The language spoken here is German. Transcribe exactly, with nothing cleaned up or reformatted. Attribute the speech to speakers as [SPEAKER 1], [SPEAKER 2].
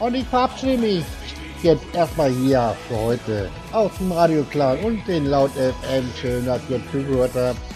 [SPEAKER 1] Und ich verabschiede mich jetzt erstmal hier für heute aus dem Radio Clown und den Laut F M. Schön, dass ihr zugehört habt.